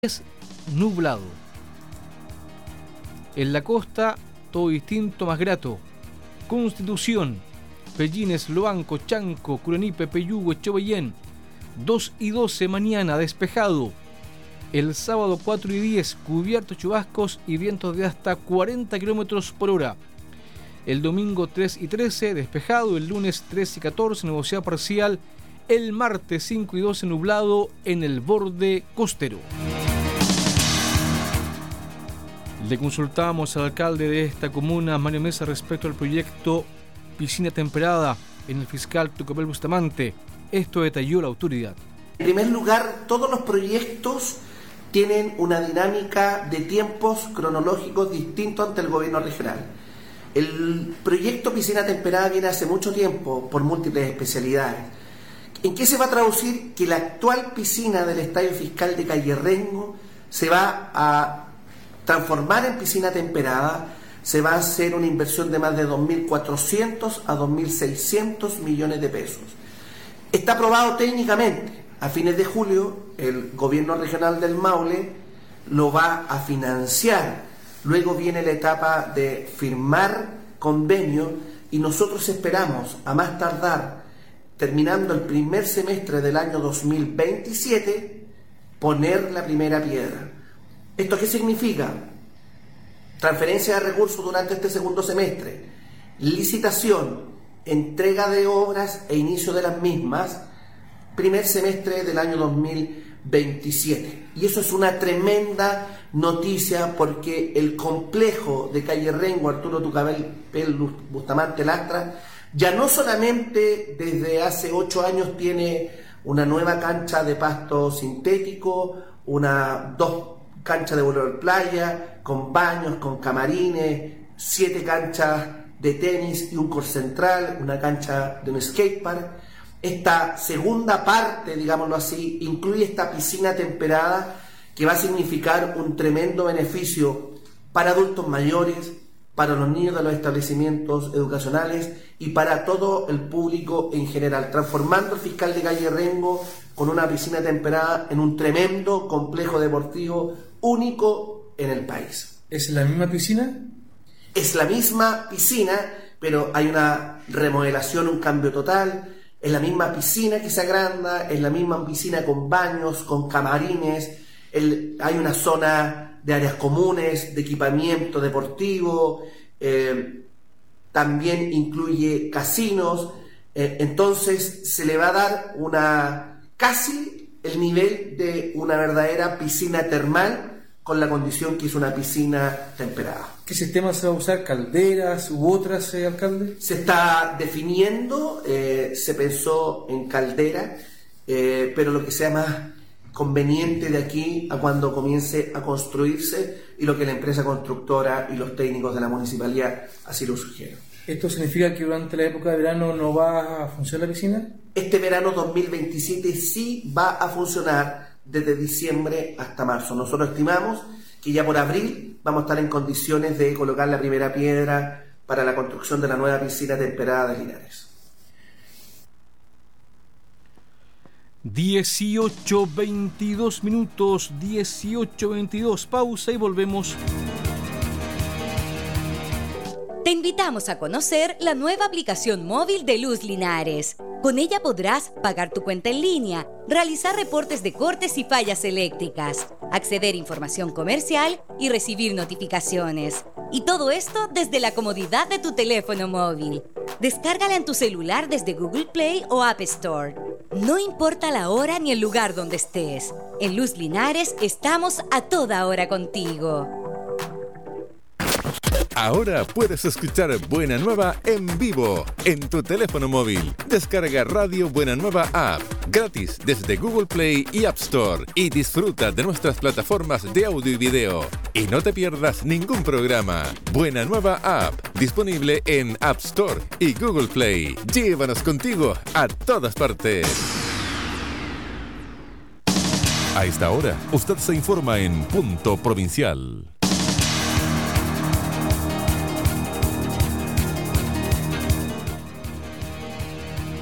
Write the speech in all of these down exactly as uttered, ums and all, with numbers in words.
es nublado. En la costa, todo distinto, más grato. Constitución, Pellines, Loanco, Chanco, Curanipe, Peyúgue, Chobellén. dos y doce mañana, despejado. El sábado cuatro y diez, cubierto, chubascos y vientos de hasta cuarenta kilómetros por hora. El domingo tres y trece, despejado. El lunes tres y catorce, nubosidad parcial. El martes cinco y doce, nublado en el borde costero. Le consultamos al alcalde de esta comuna, Mario Mesa, respecto al proyecto Piscina Temperada en el fiscal Tucapel Bustamante. Esto detalló la autoridad. En primer lugar, todos los proyectos tienen una dinámica de tiempos cronológicos distintos ante el gobierno regional. El proyecto Piscina Temperada viene hace mucho tiempo por múltiples especialidades. ¿En qué se va a traducir? Que la actual piscina del Estadio Fiscal de Calle Rengo se va a transformar en piscina temperada. Se va a hacer una inversión de más de dos mil cuatrocientos a dos mil seiscientos millones de pesos. Está aprobado técnicamente. A fines de julio, el gobierno regional del Maule lo va a financiar. Luego viene la etapa de firmar convenio y nosotros esperamos, a más tardar, terminando el primer semestre del año dos mil veintisiete, poner la primera piedra. ¿Esto qué significa? Transferencia de recursos durante este segundo semestre, licitación, entrega de obras e inicio de las mismas, primer semestre del año dos mil veintisiete. Y eso es una tremenda noticia porque el complejo de Calle Rengo, Arturo Tucapel Bustamante Lastra, ya no solamente desde hace ocho años tiene una nueva cancha de pasto sintético, una dos canchas de voleibol playa, con baños, con camarines, siete canchas de tenis y un core central, una cancha de un skatepark. Esta segunda parte, digámoslo así, incluye esta piscina temperada que va a significar un tremendo beneficio para adultos mayores, para los niños de los establecimientos educacionales y para todo el público en general, transformando el fiscal de Calle Rengo con una piscina temperada en un tremendo complejo deportivo único en el país. ¿Es la misma piscina? Es la misma piscina, pero hay una remodelación, un cambio total. Es la misma piscina que se agranda, es la misma piscina con baños, con camarines, el, hay una zona de áreas comunes, de equipamiento deportivo, eh, también incluye casinos, eh, entonces se le va a dar una casi el nivel de una verdadera piscina termal con la condición que es una piscina temperada. ¿Qué sistema se va a usar? ¿Calderas u otras, eh, alcalde? Se está definiendo, eh, se pensó en caldera, eh, pero lo que sea más conveniente de aquí a cuando comience a construirse y lo que la empresa constructora y los técnicos de la municipalidad así lo sugieren. ¿Esto significa que durante la época de verano no va a funcionar la piscina? Este verano dos mil veintisiete sí va a funcionar desde diciembre hasta marzo. Nosotros estimamos que ya por abril vamos a estar en condiciones de colocar la primera piedra para la construcción de la nueva piscina temperada de Linares. dieciocho veintidós minutos, dieciocho veintidós, pausa y volvemos. Te invitamos a conocer la nueva aplicación móvil de Luz Linares. Con ella podrás pagar tu cuenta en línea, realizar reportes de cortes y fallas eléctricas, acceder a información comercial y recibir notificaciones. Y todo esto desde la comodidad de tu teléfono móvil. Descárgala en tu celular desde Google Play o App Store. No importa la hora ni el lugar donde estés. En Luz Linares estamos a toda hora contigo. Ahora puedes escuchar Buena Nueva en vivo en tu teléfono móvil. Descarga Radio Buena Nueva App gratis desde Google Play y App Store y disfruta de nuestras plataformas de audio y video. Y no te pierdas ningún programa. Buena Nueva App, disponible en App Store y Google Play. Llévanos contigo a todas partes. A esta hora, usted se informa en Punto Provincial.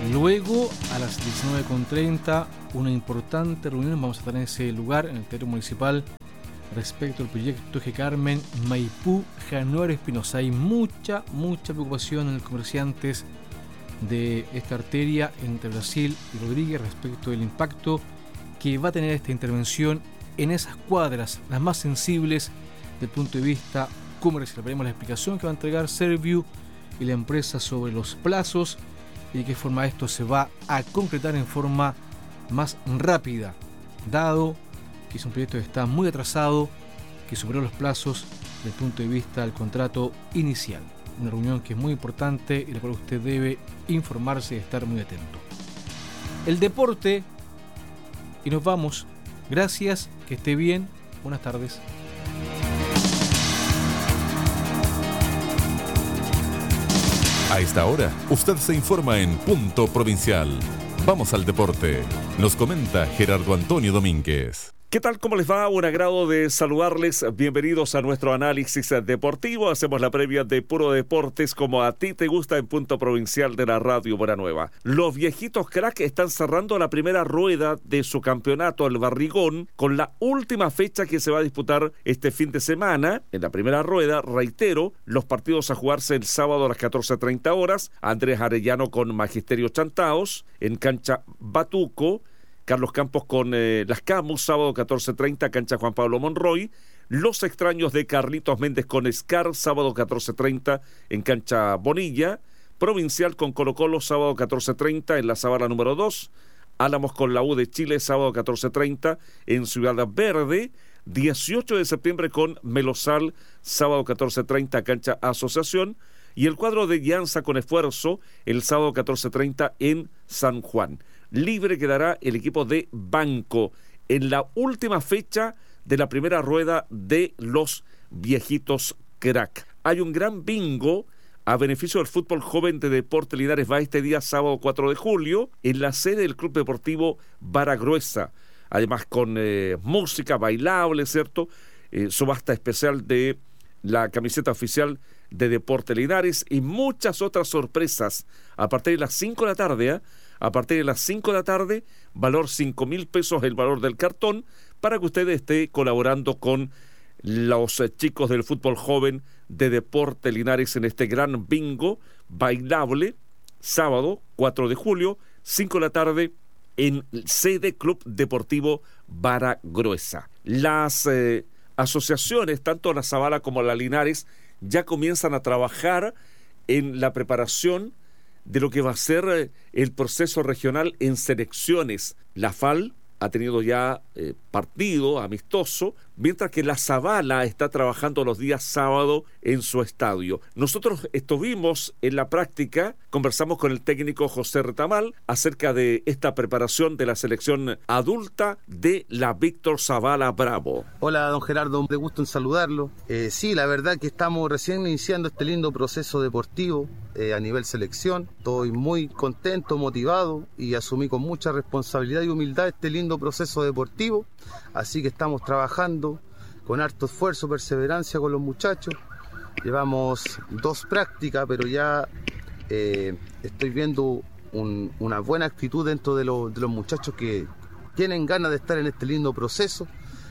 Luego, a las diecinueve treinta, una importante reunión vamos a estar en ese lugar, en el Teatro Municipal, respecto al proyecto Eje Carmen Maipú Januario Espinosa. Hay mucha, mucha preocupación en los comerciantes de esta arteria entre Brasil y Rodríguez respecto del impacto que va a tener esta intervención en esas cuadras, las más sensibles desde el punto de vista comercial. Veremos la explicación que va a entregar Serviu y la empresa sobre los plazos y de qué forma esto se va a concretar en forma más rápida, dado que es un proyecto que está muy atrasado, que superó los plazos desde el punto de vista del contrato inicial. Una reunión que es muy importante y la cual usted debe informarse y estar muy atento. El deporte, y nos vamos. Gracias, que esté bien. Buenas tardes. A esta hora, usted se informa en Punto Provincial. Vamos al deporte. Nos comenta Gerardo Antonio Domínguez. ¿Qué tal? ¿Cómo les va? Un agrado de saludarles. Bienvenidos a nuestro análisis deportivo. Hacemos la previa de Puro Deportes como a ti te gusta en Punto Provincial de la Radio Buena Nueva. Los viejitos crack están cerrando la primera rueda de su campeonato, el Barrigón, con la última fecha que se va a disputar este fin de semana. En la primera rueda, reitero, los partidos a jugarse el sábado a las catorce treinta horas. Andrés Arellano con Magisterio Chantaos, en cancha Batuco. Carlos Campos con eh, Las Camus, sábado catorce treinta, cancha Juan Pablo Monroy. Los extraños de Carlitos Méndez con Scar, sábado catorce treinta, en cancha Bonilla. Provincial con Colo Colo, sábado catorce treinta, en la Zabala número dos. Álamos con la U de Chile, sábado catorce treinta, en Ciudad Verde. dieciocho de septiembre con Melosal, sábado catorce treinta, cancha Asociación. Y el cuadro de Llanza con Esfuerzo, el sábado catorce treinta en San Juan. Libre quedará el equipo de Banco en la última fecha de la primera rueda de los viejitos crack. Hay un gran bingo a beneficio del fútbol joven de Deportes Linares. Va este día sábado cuatro de julio en la sede del Club Deportivo Vara Gruesa. Además con eh, música bailable, ¿cierto? Eh, subasta especial de la camiseta oficial de Deportes Linares y muchas otras sorpresas a partir de las cinco de la tarde, ¿eh? A partir de las cinco de la tarde, valor cinco mil pesos el valor del cartón, para que usted esté colaborando con los chicos del fútbol joven de Deportes Linares en este gran bingo bailable, sábado cuatro de julio, cinco de la tarde, en sede Club Deportivo Vara Gruesa. Las eh, asociaciones, tanto la Zabala como la Linares, ya comienzan a trabajar en la preparación de lo que va a ser el proceso regional en selecciones. La F A L ha tenido ya eh, partido amistoso, mientras que la Zabala está trabajando los días sábado en su estadio. Nosotros estuvimos en la práctica, conversamos con el técnico José Retamal acerca de esta preparación de la selección adulta de la Víctor Zabala Bravo. Hola, don Gerardo, de gusto en saludarlo. Eh, sí, la verdad que estamos recién iniciando este lindo proceso deportivo eh, a nivel selección. Estoy muy contento, motivado y asumí con mucha responsabilidad y humildad este lindo proceso deportivo, así que estamos trabajando con harto esfuerzo, perseverancia con los muchachos. Llevamos dos prácticas, pero ya eh, estoy viendo un, una buena actitud dentro de, lo, de los muchachos que tienen ganas de estar en este lindo proceso.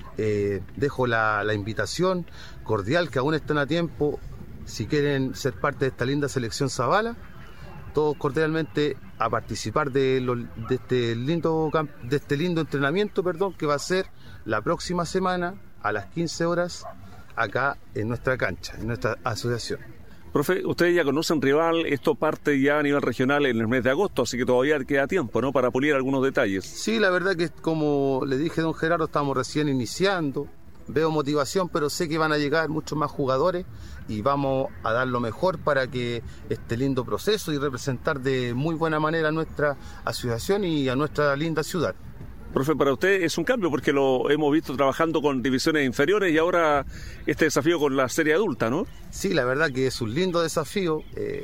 Eh, dejo la, la invitación cordial, que aún están a tiempo, si quieren ser parte de esta linda selección Zabala, todos cordialmente a participar de, lo, de, este lindo, de este lindo entrenamiento, perdón, que va a ser la próxima semana a las quince horas acá en nuestra cancha, en nuestra asociación. Profe, ustedes ya conocen rival, esto parte ya a nivel regional en el mes de agosto, así que todavía queda tiempo, ¿no?, para pulir algunos detalles. Sí, la verdad que como le dije a don Gerardo, estamos recién iniciando, veo motivación, pero sé que van a llegar muchos más jugadores y vamos a dar lo mejor para que este lindo proceso y representar de muy buena manera a nuestra asociación y a nuestra linda ciudad. Profe, para usted es un cambio porque lo hemos visto trabajando con divisiones inferiores y ahora este desafío con la serie adulta, ¿no? Sí, la verdad que es un lindo desafío, eh,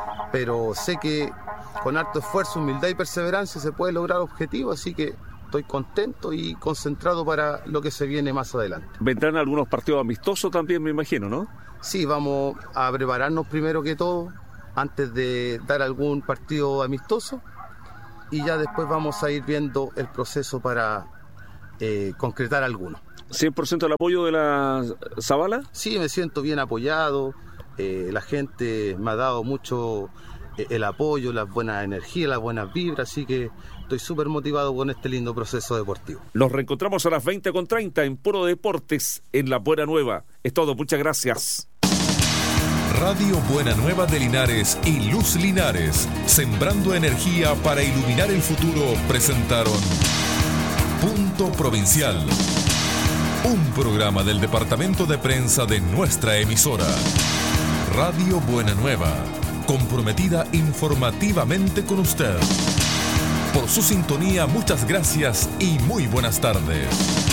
pero sé que con harto esfuerzo, humildad y perseverancia se puede lograr objetivos, así que estoy contento y concentrado para lo que se viene más adelante. Vendrán algunos partidos amistosos también, me imagino, ¿no? Sí, vamos a prepararnos primero que todo, antes de dar algún partido amistoso. y ya después vamos a ir viendo el proceso para eh, concretar algunos. ¿cien por ciento el apoyo de la Zavala? Sí, me siento bien apoyado, eh, la gente me ha dado mucho eh, el apoyo, las buenas energías, las buenas vibras, así que estoy súper motivado con este lindo proceso deportivo. Nos reencontramos a las veinte con treinta en Puro Deportes en La Buena Nueva. Es todo, muchas gracias. Radio Buena Nueva de Linares y Luz Linares, sembrando energía para iluminar el futuro, presentaron Punto Provincial, un programa del departamento de prensa de nuestra emisora. Radio Buena Nueva, comprometida informativamente con usted. Por su sintonía, muchas gracias y muy buenas tardes.